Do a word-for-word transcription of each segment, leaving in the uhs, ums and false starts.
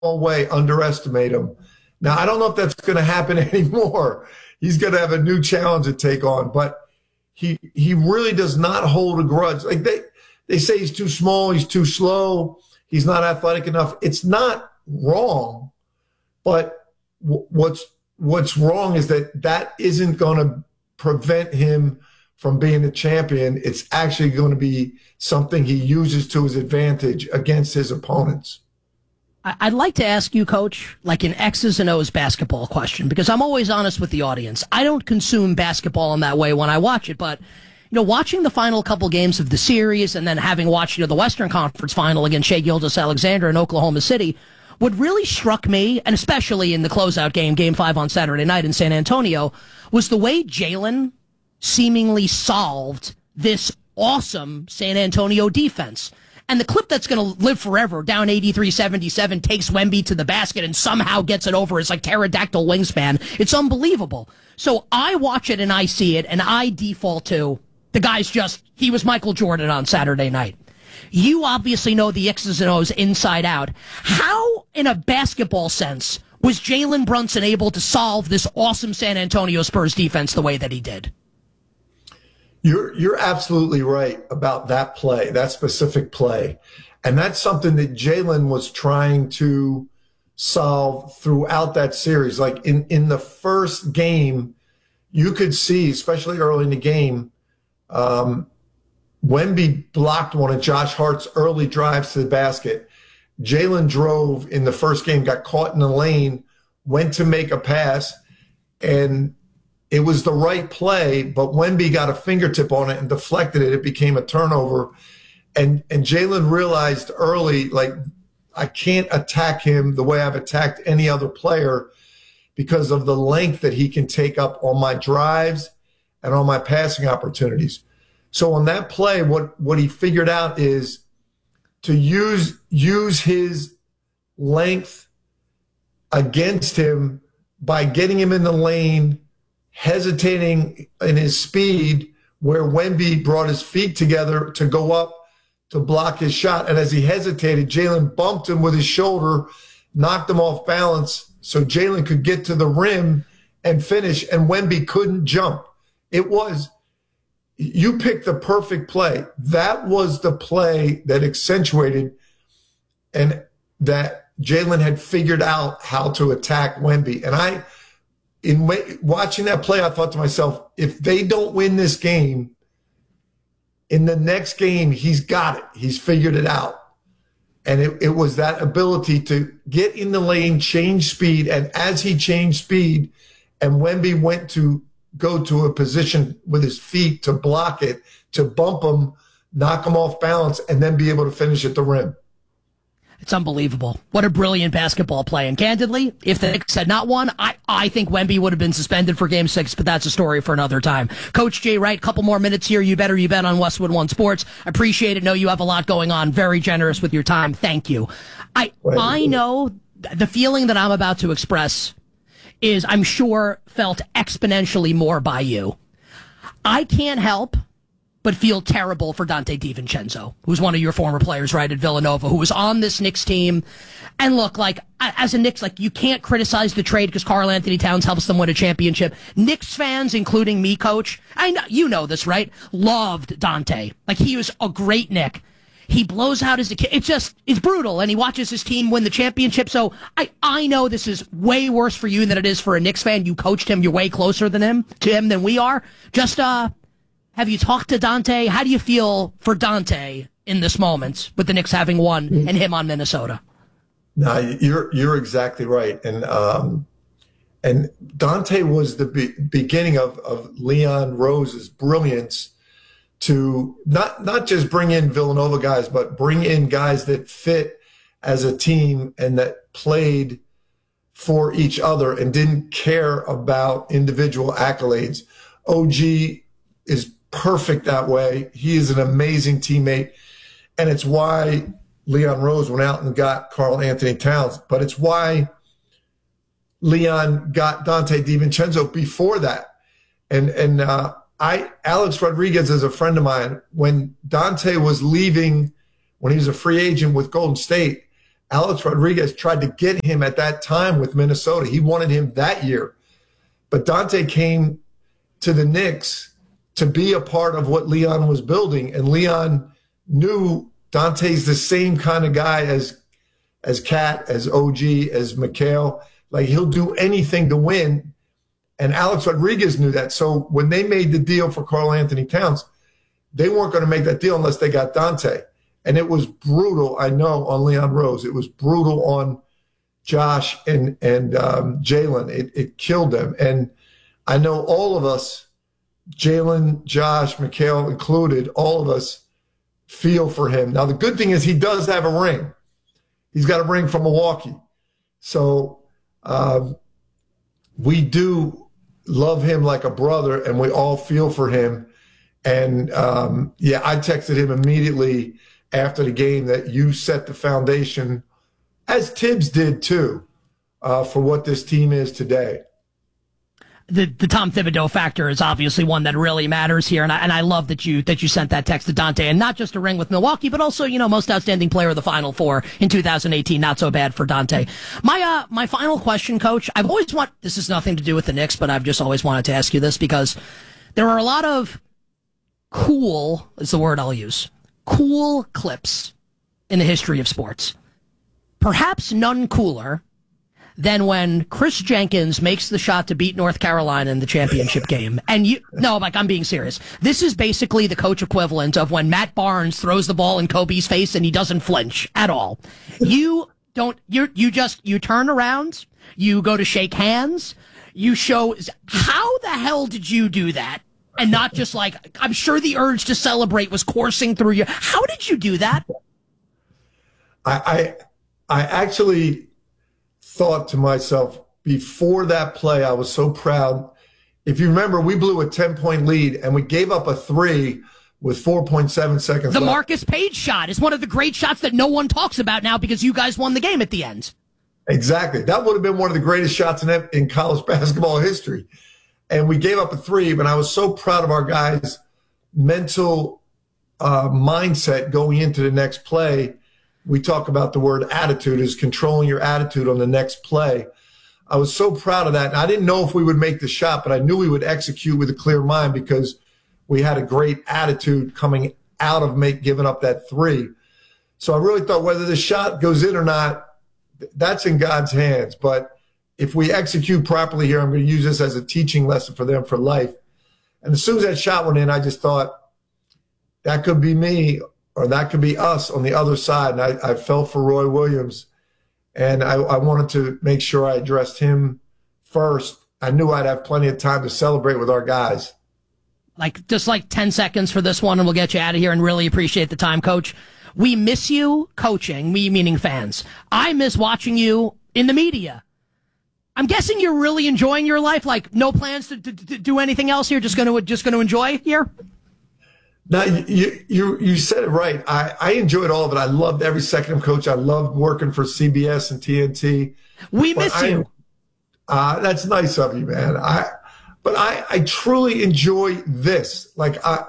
way underestimate him. Now, I don't know if that's going to happen anymore. He's going to have a new challenge to take on, but he he really does not hold a grudge. Like they, they say he's too small, he's too slow, he's not athletic enough. It's not wrong, but w- what's what's wrong is that that isn't going to prevent him from being a champion. It's actually going to be something he uses to his advantage against his opponents. I'd like to ask you, Coach, like an X's and O's basketball question, because I'm always honest with the audience. I don't consume basketball in that way when I watch it, but, you know, watching the final couple games of the series and then having watched, you know, the Western Conference final against Shai Gilgeous-Alexander in Oklahoma City, what really struck me, and especially in the closeout game, game five on Saturday night in San Antonio, was the way Jalen seemingly solved this awesome San Antonio defense. And the clip that's going to live forever, down eighty-three seventy-seven, takes Wemby to the basket and somehow gets it over his like pterodactyl wingspan. It's unbelievable. So I watch it and I see it and I default to the guy's just, he was Michael Jordan on Saturday night. You obviously know the X's and O's inside out. How, in a basketball sense, was Jalen Brunson able to solve this awesome San Antonio Spurs defense the way that he did? You're you're absolutely right about that play, that specific play. And that's something that Jalen was trying to solve throughout that series. Like in, in the first game, you could see, especially early in the game, um, Wemby blocked one of Josh Hart's early drives to the basket. Jalen drove in the first game, got caught in the lane, went to make a pass, and it was the right play, but Wemby got a fingertip on it and deflected it. It became a turnover. And and Jalen realized early, like, I can't attack him the way I've attacked any other player because of the length that he can take up on my drives and on my passing opportunities. So on that play, what, what he figured out is to use use his length against him by getting him in the lane, hesitating in his speed, where Wemby brought his feet together to go up to block his shot. And as he hesitated, Jalen bumped him with his shoulder, knocked him off balance so Jalen could get to the rim and finish, and Wemby couldn't jump. It was, you picked the perfect play. That was the play that accentuated and that Jalen had figured out how to attack Wemby. And I, in watching that play, I thought to myself, if they don't win this game, in the next game, he's got it. He's figured it out. And it, it was that ability to get in the lane, change speed, and as he changed speed, and Wemby went to go to a position with his feet to block it, to bump him, knock him off balance, and then be able to finish at the rim. It's unbelievable. What a brilliant basketball play. And candidly, if the Knicks had not won, I, I think Wemby would have been suspended for game six, but that's a story for another time. Coach Jay Wright, couple more minutes here. You better you bet on Westwood One Sports. Appreciate it. Know you have a lot going on. Very generous with your time. Thank you. I, I know the feeling that I'm about to express is, I'm sure, felt exponentially more by you. I can't help but feel terrible for Donte DiVincenzo, who's one of your former players, right, at Villanova, who was on this Knicks team. And look, like, as a Knicks, like, you can't criticize the trade because Karl Anthony Towns helps them win a championship. Knicks fans, including me, Coach, I know, you know this, right, loved Donte. Like, he was a great Knick. He blows out his kid. It's just, it's brutal, and he watches his team win the championship. So I, I know this is way worse for you than it is for a Knicks fan. You coached him. You're way closer than him, to him than we are. Just, uh, have you talked to Donte? How do you feel for Donte in this moment with the Knicks having won and him on Minnesota? No, you're you're exactly right, and um, and Donte was the be- beginning of of Leon Rose's brilliance to not not just bring in Villanova guys, but bring in guys that fit as a team and that played for each other and didn't care about individual accolades. O G is perfect that way. He is an amazing teammate, and it's why Leon Rose went out and got Karl Anthony Towns, but it's why Leon got Donte DiVincenzo before that. And and uh, I Alex Rodriguez is a friend of mine. When Donte was leaving, when he was a free agent with Golden State, Alex Rodriguez tried to get him at that time with Minnesota. He wanted him that year. But Dante came to the Knicks to be a part of what Leon was building. And Leon knew Dante's the same kind of guy as as Cat, as O G, as Mikal. Like, he'll do anything to win. And Alex Rodriguez knew that. So when they made the deal for Karl Anthony Towns, they weren't going to make that deal unless they got Dante. And it was brutal, I know, on Leon Rose. It was brutal on Josh and, and um, Jalen. It, it killed them. And I know all of us, Jalen, Josh, Mikal included, all of us feel for him. Now, the good thing is he does have a ring. He's got a ring from Milwaukee. So um, we do love him like a brother, and we all feel for him. And, um, yeah, I texted him immediately after the game that you set the foundation, as Tibbs did too, uh, for what this team is today. The, the Tom Thibodeau factor is obviously one that really matters here, and I, and I love that you that you sent that text to Dante, and not just a ring with Milwaukee, but also, you know, most outstanding player of the Final Four in two thousand eighteen. Not so bad for Dante. My uh my final question, Coach. I've always want this is nothing to do with the Knicks, but I've just always wanted to ask you this because there are a lot of cool is the word I'll use cool clips in the history of sports. Perhaps none cooler than when Chris Jenkins makes the shot to beat North Carolina in the championship game. And you, no, like, I'm being serious. This is basically the coach equivalent of when Matt Barnes throws the ball in Kobe's face and he doesn't flinch at all. You don't, you you just, you turn around, you go to shake hands, you show, how the hell did you do that? And not just like, I'm sure the urge to celebrate was coursing through you. How did you do that? I, I, I actually thought to myself before that play, I was so proud. If you remember, we blew a ten-point lead, and we gave up a three with four point seven seconds the left. The Marcus Page shot is one of the great shots that no one talks about now because you guys won the game at the end. Exactly. That would have been one of the greatest shots in, in college basketball history. And we gave up a three, but I was so proud of our guys' mental uh, mindset going into the next play. We talk about the word attitude is controlling your attitude on the next play. I was so proud of that. And I didn't know if we would make the shot, but I knew we would execute with a clear mind because we had a great attitude coming out of make, giving up that three. So I really thought whether the shot goes in or not, that's in God's hands. But if we execute properly here, I'm going to use this as a teaching lesson for them for life. And as soon as that shot went in, I just thought that could be me or that could be us on the other side. And I, I felt for Roy Williams, and I, I wanted to make sure I addressed him first. I knew I'd have plenty of time to celebrate with our guys. Like, just like ten seconds for this one, and we'll get you out of here, and really appreciate the time, Coach. We miss you coaching, me meaning fans. I miss watching you in the media. I'm guessing you're really enjoying your life. Like, no plans to, to, to do anything else here. Just going to just going to enjoy here. No, you you you said it right. I I enjoyed all of it. I loved every second of Coach. I loved working for C B S and T N T. We miss I, you. Uh, that's nice of you, man. I but I I truly enjoy this. Like, I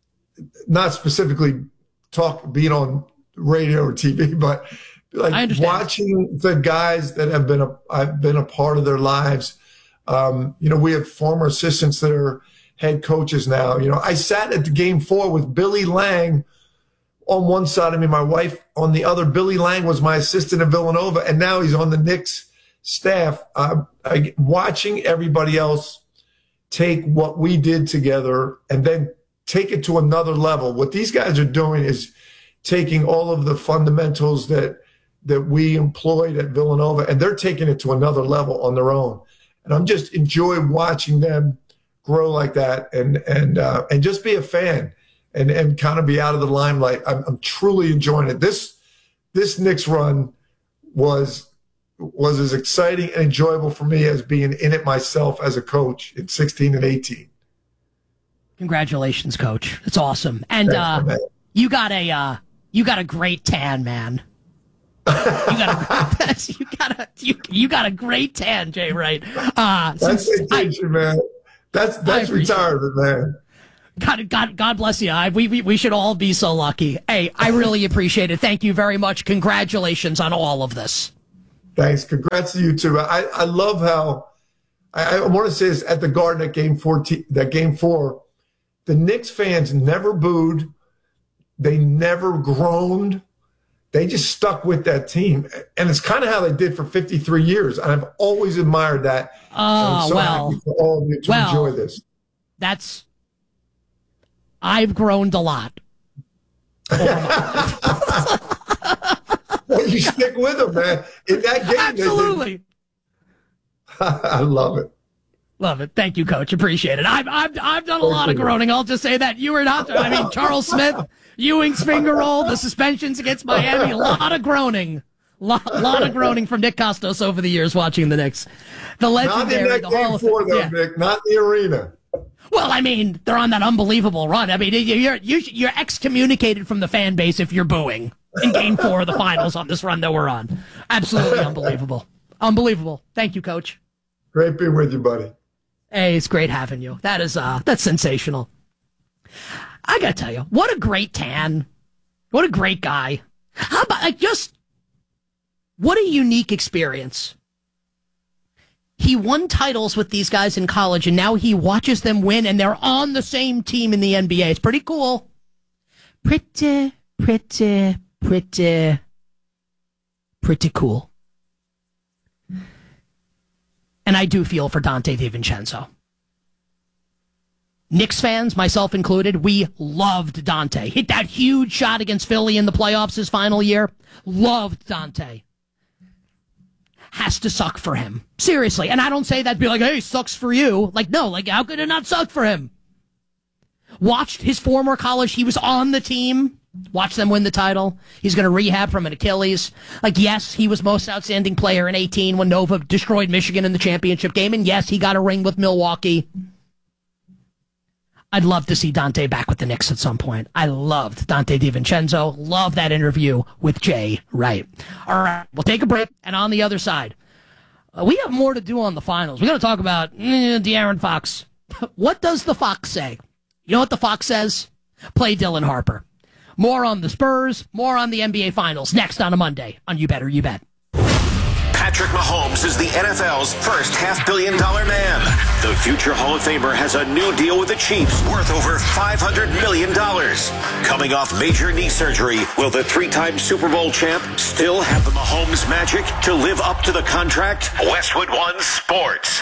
not specifically talk being on radio or T V, but like watching the guys that have been a I've been a part of their lives. Um, you know, we have former assistants that are head coaches now. You know, I sat at the game four with Billy Lang on one side of me, my wife on the other. Billy Lang was my assistant at Villanova, and now he's on the Knicks staff. Uh, I, watching everybody else take what we did together and then take it to another level. What these guys are doing is taking all of the fundamentals that that we employed at Villanova, and they're taking it to another level on their own. And I'm just enjoy watching them grow like that, and and uh, and just be a fan, and and kind of be out of the limelight. I'm, I'm truly enjoying it. This this Knicks run was was as exciting and enjoyable for me as being in it myself as a coach in sixteen and eighteen. Congratulations, Coach. It's awesome, and Thanks, uh, you got a uh, you got a great tan, man. You got a you got a you, you got a great tan, Jay Wright. Uh, that's vacation, man. That's that's retirement, man. God, God, God bless you. I, we, we, we should all be so lucky. Hey, I really appreciate it. Thank you very much. Congratulations on all of this. Thanks. Congrats to you too. I, I love how I, I want to say this at the Garden at game fourteen, that game four, the Knicks fans never booed. They never groaned. They just stuck with that team. And it's kind of how they did for fifty-three years. And I've always admired that. Oh, I'm so well, happy for all of you to well, enjoy this. That's, I've groaned a lot. Well, you stick with them, man. In that game, absolutely. I love it. Love it. Thank you, Coach. Appreciate it. I've I've I've done a lot of groaning. I'll just say that you were not. I mean, Charles Smith, Ewing's finger roll, the suspensions against Miami, a lot of groaning. Lot, lot of groaning from Nick Kostos over the years watching the Knicks. The legendary, not in the that Hall game of four, though, yeah. Nick. Not in the arena. Well, I mean, they're on that unbelievable run. I mean, you're you're you're excommunicated from the fan base if you're booing in Game Four of the Finals on this run that we're on. Absolutely unbelievable, unbelievable. Thank you, Coach. Great being with you, buddy. Hey, it's great having you. That is uh, that's sensational. I gotta tell you, what a great tan, what a great guy. How about like just what a unique experience. He won titles with these guys in college, and now he watches them win, and they're on the same team in the N B A. It's pretty cool. Pretty, pretty, pretty, pretty cool. And I do feel for Dante DiVincenzo. Knicks fans, myself included, we loved Dante. Hit that huge shot against Philly in the playoffs his final year. Loved Dante. Has to suck for him. Seriously. And I don't say that to be like, hey, sucks for you. Like, no, like, how could it not suck for him? Watched his former college. He was on the team. Watched them win the title. He's going to rehab from an Achilles. Like, yes, he was most outstanding player in eighteen when Nova destroyed Michigan in the championship game. And yes, he got a ring with Milwaukee. I'd love to see Dante back with the Knicks at some point. I loved Dante DiVincenzo. Love that interview with Jay Wright. All right, we'll take a break. And on the other side, uh, we have more to do on the finals. We're going to talk about eh, De'Aaron Fox. What does the Fox say? You know what the Fox says? Play Dylan Harper. More on the Spurs, more on the N B A Finals next on a Monday on You Better You Bet. Patrick Mahomes is the N F L's first half-billion dollar man. The future Hall of Famer has a new deal with the Chiefs worth over five hundred million dollars. Coming off major knee surgery, will the three-time Super Bowl champ still have the Mahomes magic to live up to the contract? Westwood One Sports.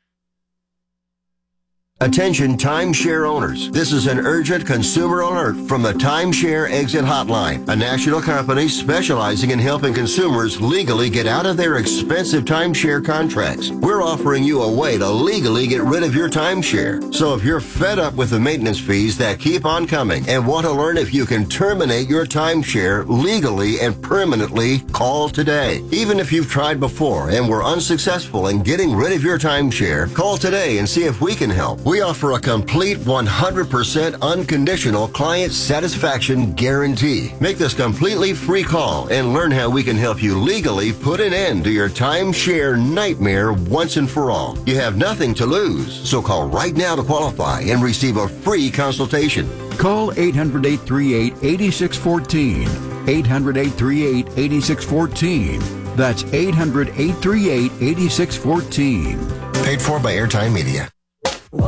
Attention timeshare owners. This is an urgent consumer alert from the Timeshare Exit Hotline, a national company specializing in helping consumers legally get out of their expensive timeshare contracts. We're offering you a way to legally get rid of your timeshare. So if you're fed up with the maintenance fees that keep on coming and want to learn if you can terminate your timeshare legally and permanently, call today. Even if you've tried before and were unsuccessful in getting rid of your timeshare, call today and see if we can help. We offer a complete one hundred percent unconditional client satisfaction guarantee. Make this completely free call and learn how we can help you legally put an end to your timeshare nightmare once and for all. You have nothing to lose, so call right now to qualify and receive a free consultation. Call eight hundred, eight three eight, eight six one four. eight hundred, eight three eight, eight six one four. That's eight hundred, eight three eight, eight six one four. Paid for by Airtime Media.